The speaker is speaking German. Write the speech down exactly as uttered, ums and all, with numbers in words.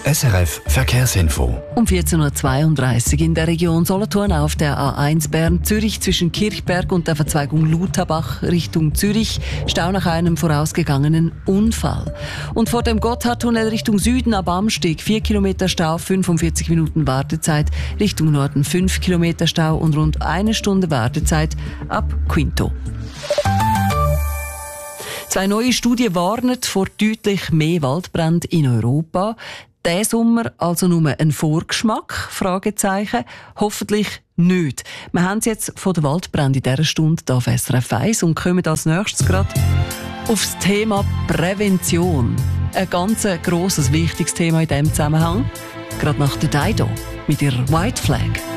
S R F Verkehrsinfo. Um vierzehn Uhr zweiunddreißig in der Region Solothurn auf der A eins Bern-Zürich zwischen Kirchberg und der Verzweigung Lutherbach Richtung Zürich. Stau nach einem vorausgegangenen Unfall. Und vor dem Gotthardtunnel Richtung Süden ab Amsteg vier Kilometer Stau, fünfundvierzig Minuten Wartezeit. Richtung Norden fünf Kilometer Stau und rund eine Stunde Wartezeit ab Quinto. Zwei neue Studien warnen vor deutlich mehr Waldbränden in Europa. Der Sommer also nur ein Vorgeschmack? Fragezeichen. Hoffentlich nicht. Wir haben es jetzt von den Waldbränden in dieser Stunde hier auf S R F eins und kommen als nächstes gerade aufs Thema Prävention. Ein ganz grosses, wichtiges Thema in diesem Zusammenhang. Gerade nach der Dido mit ihrer White Flag.